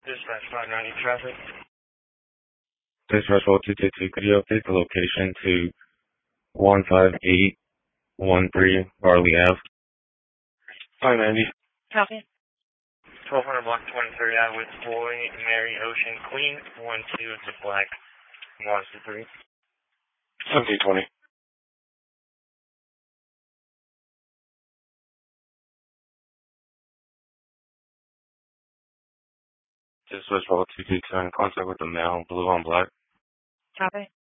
Dispatch 590 traffic. Dispatch 222, could you update the location to 15813 Barley Ave? 590. Copy. 1200 block 23 I with Boy, Mary, Ocean, Queen, 12 is a black, Mazda 3. 1720. Dispatch 222, in contact with the male, blue on black. Copy.